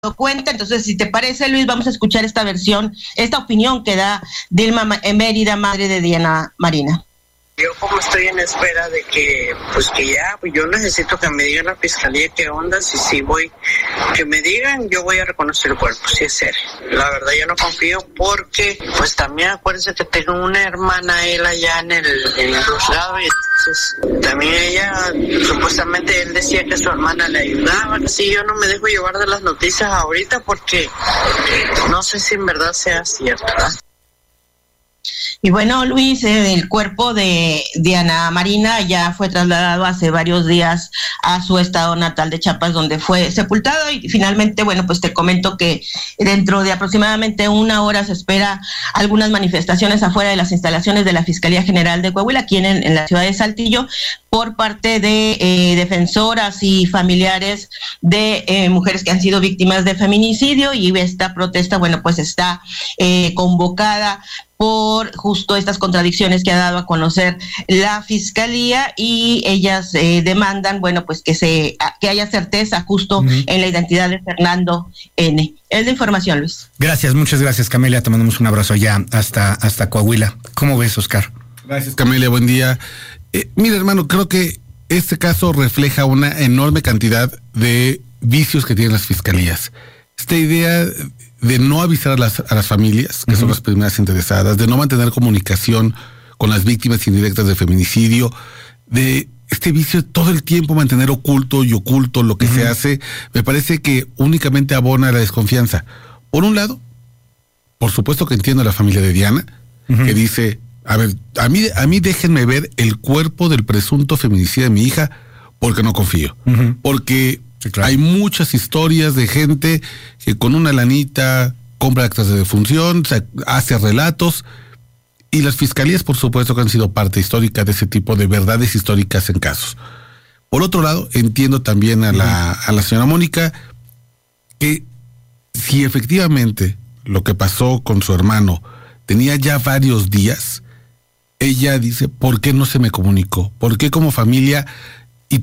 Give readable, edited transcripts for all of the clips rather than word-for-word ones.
cuenta. Entonces, si te parece, Luis, vamos a escuchar esta versión, esta opinión que da Dilma Mérida, madre de Diana Marina. Yo como estoy en espera de que yo necesito que me digan la fiscalía qué onda, si voy, que me digan, yo voy a reconocer el cuerpo, si es serio. La verdad yo no confío porque, pues también acuérdense que tengo una hermana, él allá en el juzgado, y entonces también ella, supuestamente él decía que su hermana le ayudaba, así yo no me dejo llevar de las noticias ahorita porque no sé si en verdad sea cierto, ¿verdad? Y bueno, Luis, el cuerpo de Diana Marina ya fue trasladado hace varios días a su estado natal de Chiapas, donde fue sepultado, y finalmente, bueno, pues te comento que dentro de aproximadamente una hora se espera algunas manifestaciones afuera de las instalaciones de la Fiscalía General de Coahuila, aquí en la ciudad de Saltillo, por parte de defensoras y familiares de mujeres que han sido víctimas de feminicidio, y esta protesta, bueno, pues está convocada por justo estas contradicciones que ha dado a conocer la Fiscalía, y ellas demandan, bueno, pues que haya certeza justo en la identidad de Fernando N. Es la información, Luis. Gracias, muchas gracias, Camelia. Te mandamos un abrazo ya hasta Coahuila. ¿Cómo ves, Oscar? Gracias, Camelia, buen día. Mira, hermano, creo que este caso refleja una enorme cantidad de vicios que tienen las fiscalías. Esta idea de no avisar a las familias, que son las primeras interesadas, de no mantener comunicación con las víctimas indirectas de feminicidio, de este vicio de todo el tiempo mantener oculto lo que se hace, me parece que únicamente abona la desconfianza. Por un lado, por supuesto que entiendo a la familia de Diana, que dice, a ver, a mí déjenme ver el cuerpo del presunto feminicida de mi hija, porque no confío. Porque sí, claro, hay muchas historias de gente que con una lanita compra actas de defunción, hace relatos, y las fiscalías, por supuesto, que han sido parte histórica de ese tipo de verdades históricas en casos. Por otro lado, entiendo también a la señora Mónica que si efectivamente lo que pasó con su hermano tenía ya varios días, ella dice, ¿por qué no se me comunicó? ¿Por qué como familia? Y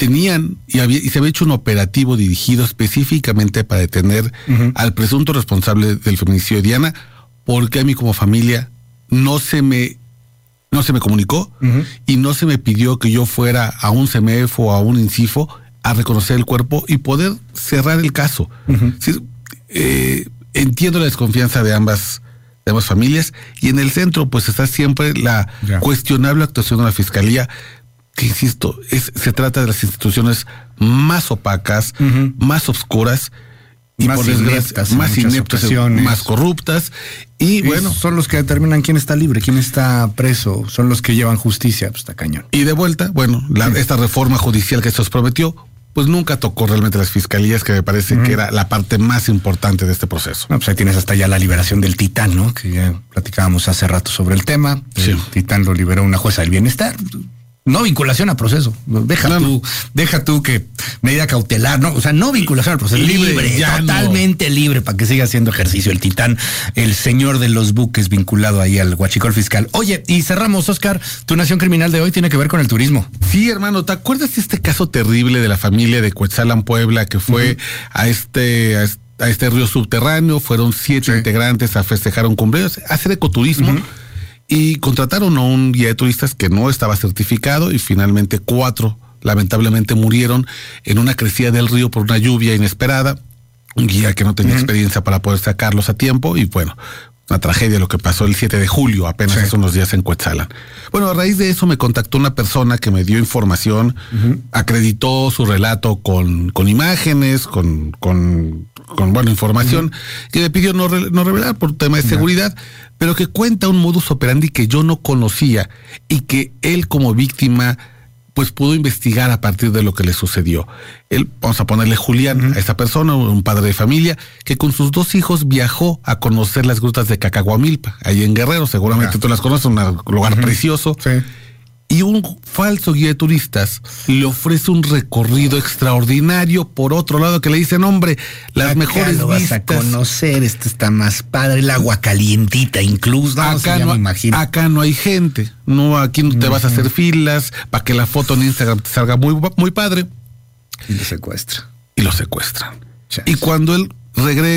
se había hecho un operativo dirigido específicamente para detener al presunto responsable del feminicidio de Diana. ¿Por qué a mí como familia no se me comunicó y no se me pidió que yo fuera a un CEMEF o a un INCIFO a reconocer el cuerpo y poder cerrar el caso? Sí, entiendo la desconfianza de ambas familias, y en el centro pues está siempre la cuestionable actuación de la Fiscalía, que insisto, se trata de las instituciones más opacas, más oscuras, y más por desgracia más ineptas, más corruptas, y bueno, son los que determinan quién está libre, quién está preso, son los que llevan justicia, pues está cañón. Y de vuelta, bueno, esta reforma judicial que se os prometió, pues nunca tocó realmente las fiscalías, que me parece que era la parte más importante de este proceso. No, pues ahí tienes hasta ya la liberación del Titán, ¿no? Que ya platicábamos hace rato sobre el tema. Sí. El Titán lo liberó una jueza del bienestar. No vinculación a proceso. Deja tú que medida cautelar, ¿no? O sea, no vinculación al proceso. Libre, totalmente libre, para que siga haciendo ejercicio el Titán, el señor de los buques, vinculado ahí al huachicol fiscal. Oye, y cerramos, Oscar, tu Nación Criminal de hoy tiene que ver con el turismo. Sí, hermano, ¿te acuerdas de este caso terrible de la familia de Cuetzalan, Puebla, que fue a este río subterráneo? Fueron 7 integrantes a festejar un cumpleaños, a hacer ecoturismo. Y contrataron a un guía de turistas que no estaba certificado, y finalmente 4 lamentablemente murieron en una crecida del río por una lluvia inesperada. Un guía que no tenía experiencia para poder sacarlos a tiempo, y bueno, una tragedia lo que pasó el 7 de julio, apenas hace unos días en Cuetzalan. Bueno, a raíz de eso me contactó una persona que me dio información, acreditó su relato con imágenes, con buena información, que me pidió no revelar por tema de seguridad, pero que cuenta un modus operandi que yo no conocía, y que él como víctima pues pudo investigar a partir de lo que le sucedió. Él, vamos a ponerle Julián, a esta persona, un padre de familia, que con sus 2 hijos viajó a conocer las grutas de Cacahuamilpa, ahí en Guerrero, seguramente tú las conoces, un lugar precioso. Sí. Y un falso guía de turistas le ofrece un recorrido extraordinario por otro lado, que le dicen, hombre, las mejores lo vas vistas. A conocer, está más padre, el agua calientita incluso. Acá no, me imagino. Acá no hay gente, aquí no te vas a hacer filas para que la foto en Instagram te salga muy, muy padre. Y lo secuestra. Y lo secuestran. Y cuando él regresa.